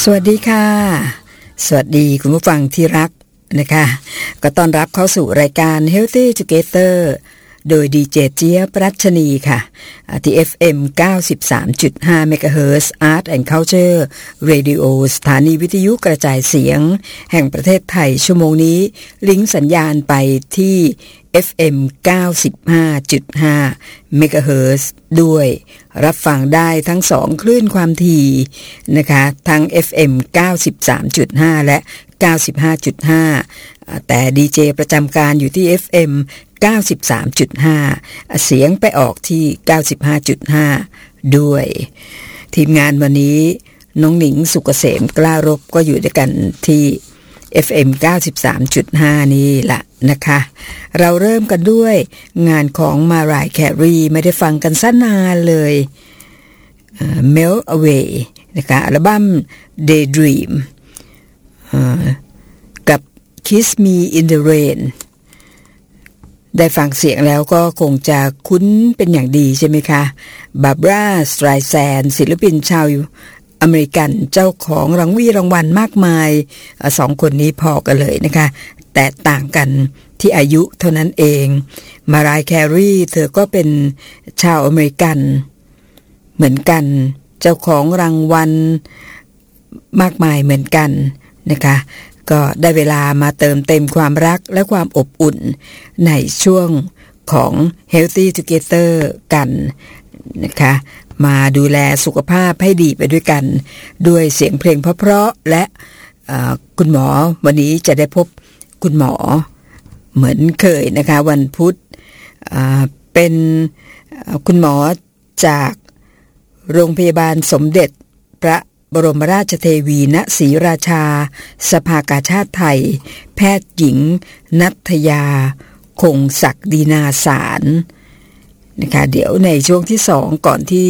สวัสดีค่ะสวัสดีคุณผู้ฟังที่รักนะคะก็ต้อนรับเข้าสู่รายการ Healthy Together โดยดีเจเจี๊ยบรัชนีค่ะที่ FM 93.5 MHz Art and Culture Radio สถานีวิทยุกระจายเสียงแห่งประเทศไทยชั่วโมงนี้ลิงก์สัญญาณไปที่ FM 95.5 MHz ด้วยรับฟังได้ทั้ง2คลื่นความถี่นะคะทั้ง FM 93.5 และ 95.5 แต่ดีเจประจำการอยู่ที่ FM 93.5 เสียงไปออกที่ 95.5 ด้วยทีมงานวันนี้น้องหนิงสุกเกษมกล้ารบก็อยู่ด้วยกันที่ FM 93.5 นี่แหละนะคะเราเริ่มกันด้วยงานของมารายแครีไม่ได้ฟังกันซะนานเลยMelt Away นะคะอัลบั้ม Daydream กับ Kiss Me in the Rain ได้ฟังเสียงแล้วก็คงจะคุ้นเป็นอย่างดีใช่ไหมคะบาร์บราสไตรแซนศิลปินชาวอเมริกันเจ้าของรางวัลมากมาย2คนนี้พอกันเลยนะคะแต่ต่างกันที่อายุเท่านั้นเองมารายแครีเธอก็เป็นชาวอเมริกันเหมือนกันเจ้าของรางวัลมากมายเหมือนกันนะคะก็ได้เวลามาเติมเต็มความรักและความอบอุ่นในช่วงของ Healthy Together กันนะคะมาดูแลสุขภาพให้ดีไปด้วยกันด้วยเสียงเพลงเพราะๆและคุณหมอวันนี้จะได้พบคุณหมอเหมือนเคยนะคะวันพุธเป็นคุณหมอจากโรงพยาบาลสมเด็จพระบรมราชเทวีณศรีราชาสภากาชาดไทยแพทย์หญิงณัฐยาคงศักดินาสารนะคะเดี๋ยวในช่วงที่2ก่อนที่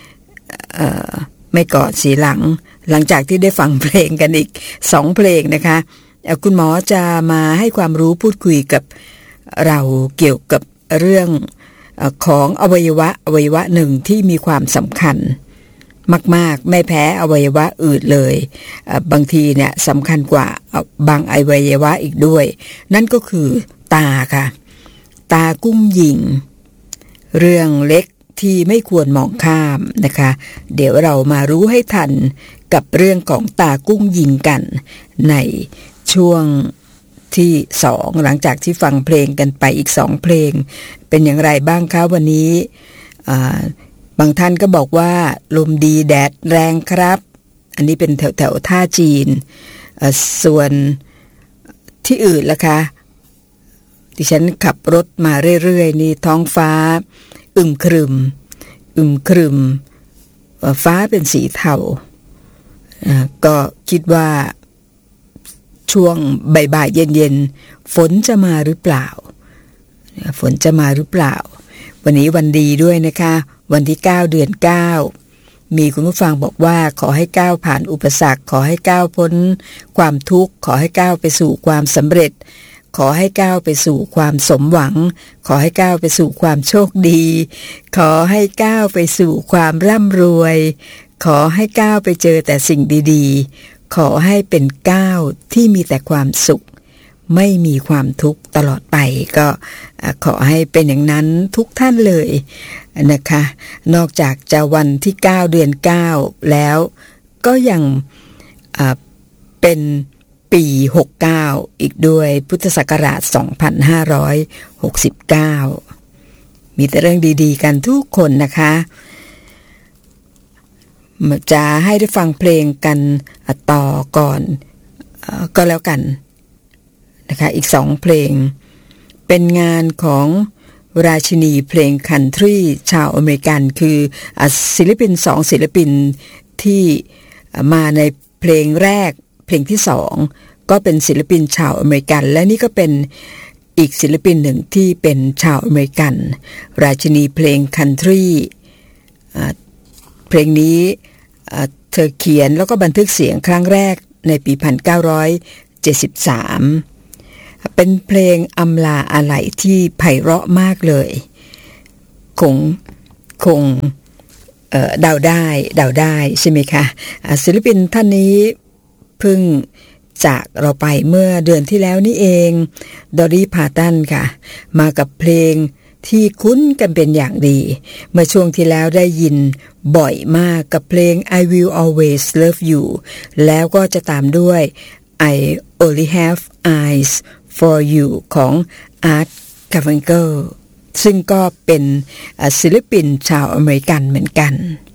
ไม่ก่อนสีหลังจากที่ได้ฟังเพลงกันอีก2เพลงนะคะคุณหมอจะมาให้ความรู้พูดคุยกับเราเกี่ยวกับเรื่องของอวัยวะหนึ่งที่มีความสำคัญมากๆไม่แพ้อวัยวะอื่นเลยบางทีเนี่ยสำคัญกว่าบางอวัยวะอีกด้วยนั่นก็คือตาค่ะตากุ้งยิงเรื่องเล็กที่ไม่ควรมองข้ามนะคะเดี๋ยวเรามารู้ให้ทันกับเรื่องของตากุ้งยิงกันในช่วงที่2หลังจากที่ฟังเพลงกันไปอีก2เพลงเป็นอย่างไรบ้างคะวันนี้บางท่านก็บอกว่าลมดีแดดแรงครับอันนี้เป็นแถวท่าจีนส่วนที่อื่นล่ะคะดิฉันขับรถมาเรื่อยๆนี่ท้องฟ้าอึมครึมฟ้าเป็นสีเทาก็คิดว่าช่วงบ่ายๆเย็นๆฝนจะมาหรือเปล่าวันนี้วันดีด้วยนะคะวันที่9เดือน9มีคุณผู้ฟังบอกว่าขอให้ก้าวผ่านอุปสรรคขอให้ก้าวพ้นความทุกข์ขอให้ก้าวไปสู่ความสำเร็จขอให้ก้าวไปสู่ความสมหวังขอให้ก้าวไปสู่ความโชคดีขอให้ก้าวไปสู่ความร่ำรวยขอให้ก้าวไปเจอแต่สิ่งดีๆขอให้เป็นก้าวที่มีแต่ความสุขไม่มีความทุกข์ตลอดไปก็ขอให้เป็นอย่างนั้นทุกท่านเลยนะคะนอกจากจะวันที่9เดือน9แล้วก็ยังเป็นปี69อีกด้วยพุทธศักราช2569มีแต่เรื่องดีๆกันทุกคนนะคะจะให้ได้ฟังเพลงกันต่อก่อนก็แล้วกันนะคะอีก2เพลงเป็นงานของราชินีเพลงคันทรีชาวอเมริกันคือศิลปิน2ศิลปินที่มาในเพลงแรกเพลงที่2ก็เป็นศิลปินชาวอเมริกันและนี่ก็เป็นอีกศิลปินหนึ่งที่เป็นชาวอเมริกันราชินีเพลงคันทรีเพลงนี้เธอเขียนแล้วก็บันทึกเสียงครั้งแรกในปี1973เป็นเพลงอำลาอาลัยที่ไพเราะมากเลยคงเดาได้ใช่ไหมคะศิลปินท่านนี้เพิ่งจากเราไปเมื่อเดือนที่แล้วนี่เองดอรี่พาตันค่ะมากับเพลงที่คุ้นกันเป็นอย่างดีเมื่อช่วงที่แล้วได้ยินบ่อยมากกับเพลง I Will Always Love You แล้วก็จะตามด้วย I Only Have Eyes for You ของ Art Garfunkel ซึ่งก็เป็นศิลปินชาวอเมริกันเหมือนกัน